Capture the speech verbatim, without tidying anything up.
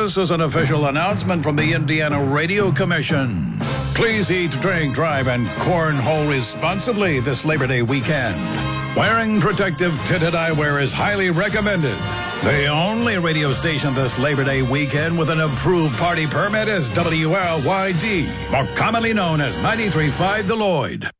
This is an official announcement from the Indiana Radio Commission. Please eat, drink, drive, and cornhole responsibly this Labor Day weekend. Wearing protective tinted eyewear is highly recommended. The only radio station this Labor Day weekend with an approved party permit is W L Y D, more commonly known as ninety-three point five The Lloyd.